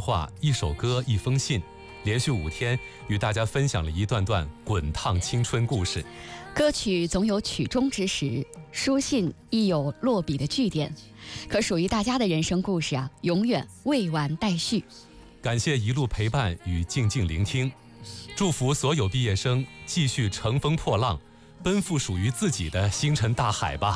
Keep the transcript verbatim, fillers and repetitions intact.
话、一首歌、一封信，连续五天与大家分享了一段段滚烫青春故事。 歌曲总有曲终之时，书信亦有落笔的句点，可属于大家的人生故事啊，永远未完待续。 感谢一路陪伴与静静聆听，祝福所有毕业生继续乘风破浪，奔赴属于自己的星辰大海吧。